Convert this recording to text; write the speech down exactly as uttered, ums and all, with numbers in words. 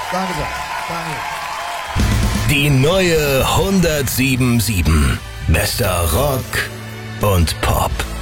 Danke sehr. Danke. Die neue hundertsieben Komma sieben. Bester Rock und Pop.